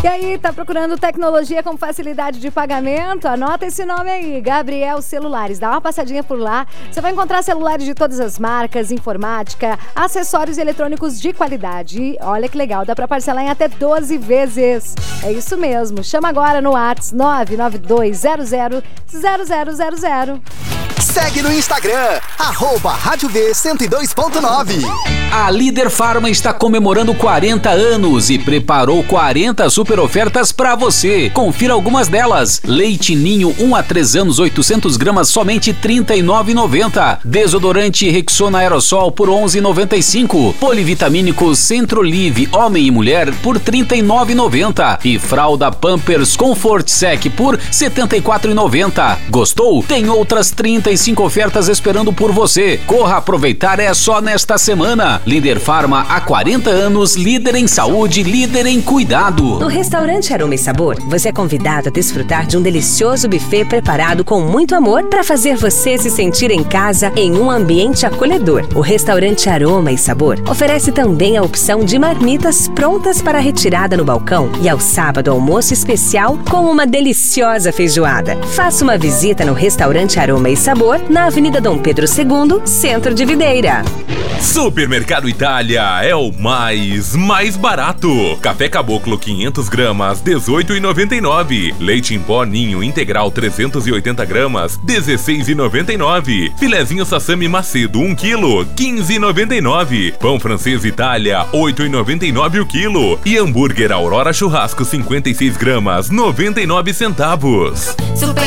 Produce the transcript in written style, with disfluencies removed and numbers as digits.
E aí, tá procurando tecnologia com facilidade de pagamento? Anota esse nome aí, Gabriel Celulares. Dá uma passadinha por lá. Você vai encontrar celulares de todas as marcas, informática, acessórios eletrônicos de qualidade. E olha que legal, dá pra parcelar em até 12 vezes. É isso mesmo. Chama agora no WhatsApp 992000000. Segue no Instagram, @Rádio V 102.9. A Líder Farma está comemorando 40 anos e preparou 40 super ofertas para você. Confira algumas delas. Leite Ninho 1 a 3 anos, 800 gramas, somente R$ 39,90. Desodorante Rexona Aerosol por R$ 11,95. Polivitamínicos Centrolive Homem e Mulher por R$ 39,90. E fralda Pampers Comfort Sec por R$ 74,90. Gostou? Tem outras 35 ofertas esperando por você. Corra aproveitar, é só nesta semana. Líder Farma há 40 anos, líder em saúde, líder em cuidado. No restaurante Aroma e Sabor, você é convidado a desfrutar de um delicioso buffet preparado com muito amor para fazer você se sentir em casa em um ambiente acolhedor. O restaurante Aroma e Sabor oferece também a opção de marmitas prontas para retirada no balcão e ao sábado almoço especial com uma deliciosa feijoada. Faça uma visita no restaurante Aroma e Sabor na Avenida Dom Pedro II, Centro de Videira. Supermercado Itália é o mais barato. Café Caboclo 500 gramas, R$ 18,99. Leite em pó Ninho integral 380 gramas, R$ 16,99. Filezinho Sassami Macedo 1 kg, R$ 15,99. Pão francês Itália, R$ 8,99 o quilo. E hambúrguer Aurora Churrasco 56 gramas, 99 centavos.